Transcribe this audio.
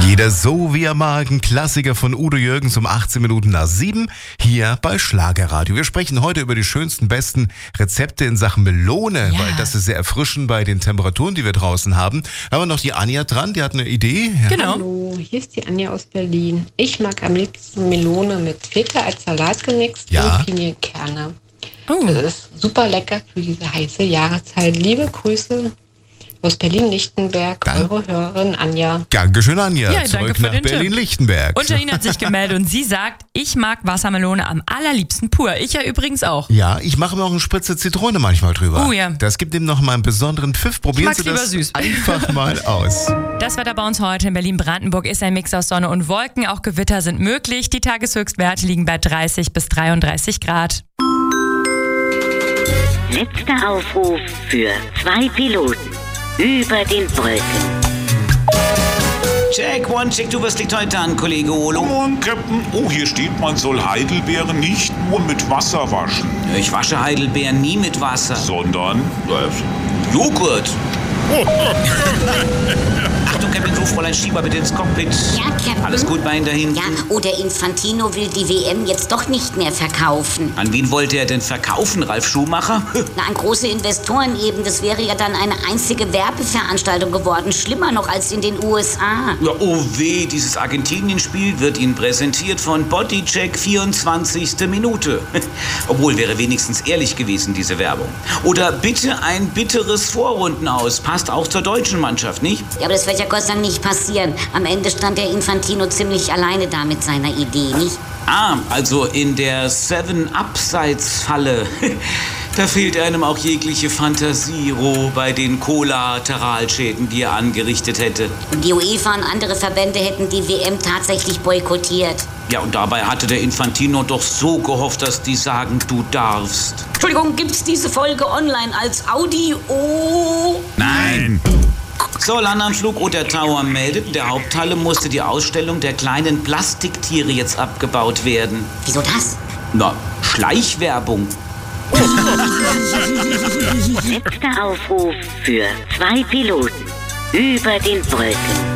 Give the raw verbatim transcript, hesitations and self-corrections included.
Jeder so wie er mag, ein Klassiker von Udo Jürgens um achtzehn Minuten nach sieben hier bei Schlagerradio. Wir sprechen heute über die schönsten, besten Rezepte in Sachen Melone, Ja. weil das ist sehr erfrischend bei den Temperaturen, die wir draußen haben. Da haben wir noch die Anja dran, die hat eine Idee. Ja. Genau. Hallo, hier ist die Anja aus Berlin. Ich mag am liebsten Melone mit Feta als Salat gemixt Ja. und Pinienkerne. Oh. Das ist super lecker für diese heiße Jahreszeit. Liebe Grüße aus Berlin-Lichtenberg, Dank- eure Hörerin Anja. Dankeschön, Anja. Ja, danke Zurück für nach den Tipp. Berlin-Lichtenberg. Und Janine hat sich gemeldet und sie sagt, ich mag Wassermelone am allerliebsten pur. Ich ja übrigens auch. Ja, ich mache mir auch eine Spritze Zitrone manchmal drüber. Oh ja. Das gibt ihm noch mal einen besonderen Pfiff. Probieren mag's Sie das lieber süß. einfach mal aus. Das Wetter bei uns heute in Berlin-Brandenburg ist ein Mix aus Sonne und Wolken. Auch Gewitter sind möglich. Die Tageshöchstwerte liegen bei dreißig bis dreiunddreißig Grad. Letzter Aufruf für zwei Piloten über den Wolken. Check, one, check, du, was liegt heute an, Kollege Olo? Come on, Captain. Oh, hier steht, man soll Heidelbeeren nicht nur mit Wasser waschen, Ich wasche Heidelbeeren nie mit Wasser. sondern Äh, Joghurt. Achtung, Captain, ruf Fräulein Schieber bitte ins Cockpit. Ja, Captain. Alles gut bei Ihnen da hinten? Ja, oder Infantino will die W M jetzt doch nicht mehr verkaufen. An wen wollte er denn verkaufen, Ralf Schumacher? Na, an große Investoren eben. Das wäre ja dann eine einzige Werbeveranstaltung geworden. Schlimmer noch als in den U S A. Ja, oh weh, dieses Argentinien-Spiel wird Ihnen präsentiert von Bodycheck vierundzwanzigste Minute. Obwohl, wäre wenigstens ehrlich gewesen, diese Werbung. Oder bitte ein bitteres Vorrundenaus. Passt auch zur deutschen Mannschaft, nicht? Ja, aber das wird ja Gott sei Dank nicht passieren. Am Ende stand der Infantino ziemlich alleine da mit seiner Idee, nicht? Ah, also in der Seven-Abseits-Falle. Da fehlt einem auch jegliche Fantasie, Ro, bei den Kollateralschäden, die er angerichtet hätte. Und die UEFA und andere Verbände hätten die W M tatsächlich boykottiert. Ja, und dabei hatte der Infantino doch so gehofft, dass die sagen, du darfst. Entschuldigung, gibt's diese Folge online als Audio? Nein! So, Landanflug oder Tower meldet, in der Haupthalle musste die Ausstellung der kleinen Plastiktiere jetzt abgebaut werden. Wieso das? Na, Schleichwerbung. Letzter Aufruf für zwei Piloten über den Wolken.